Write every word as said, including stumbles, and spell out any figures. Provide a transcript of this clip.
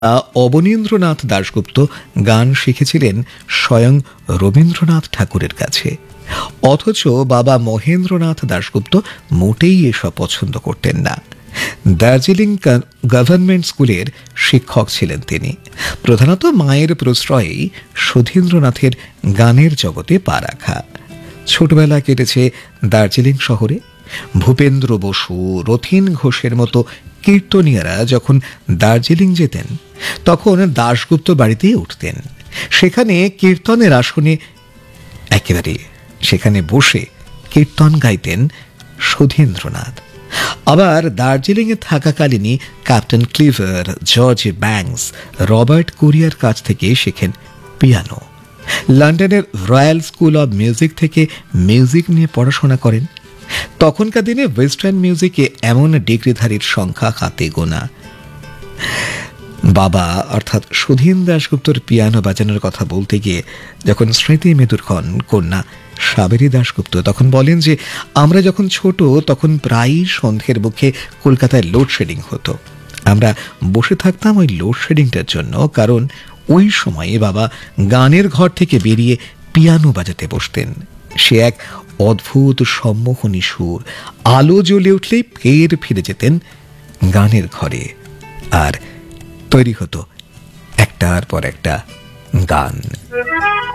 অবনীন্দ্রনাথ দাশগুপ্ত গান শিখেছিলেন স্বয়ং রবীন্দ্রনাথ ঠাকুরের কাছে, অথচ বাবা মহেন্দ্রনাথ দাশগুপ্ত মোটেই এসব পছন্দ করতেন না। দার্জিলিং গভর্নমেন্ট স্কুলের শিক্ষক ছিলেন তিনি। প্রধানত মায়ের প্রশ্রয়েই সুধীন্দ্রনাথের গানের জগতে পা রাখা। ছোটবেলা কেটেছে দার্জিলিং শহরে। ভূপেন্দ্র বসু, রথীন ঘোষের মতো কীর্তনীয়রা যখন দার্জিলিং যেতেন তখন দাশগুপ্ত বাড়িতেই উঠতেন। সেখানে কীর্তনের আসনে একেবারে সেখানে বসে কীর্তন গাইতেন সুধীন্দ্রনাথ। আবার দার্জিলিংয়ে থাকাকালীনই captain clever, George banks, Robert courier কাছ থেকে শেখেন পিয়ানো। লন্ডনের রয়্যাল স্কুল অব মিউজিক থেকে মিউজিক নিয়ে পড়াশোনা করেন। তখনকার দিনে ওয়েস্টার্ন মিউজিকে এমন ডিগ্রিধারীর সংখ্যা হাতে গোনা। বাবা অর্থাৎ সুধীন দাশগুপ্তর পিয়ানো বাজানোর কথা বলতে গিয়ে যখন স্মৃতি মেদুর কন্যা সাবেরী দাশগুপ্ত তখন বলেন যে আমরা যখন ছোট তখন প্রায়ই সন্ধ্যের মুখে কলকাতায় লোডশেডিং হতো। আমরা বসে থাকতাম ওই লোডশেডিংটার জন্য, কারণ ওই সময়ে বাবা গানের ঘর থেকে বেরিয়ে পিয়ানো বাজাতে বসতেন। সে এক অদ্ভুত সম্মোহনী সুর। আলো জ্বলে উঠলেই ফের ফিরে যেতেন গানের ঘরে, আর তৈরি হতো একটার পর একটা গান।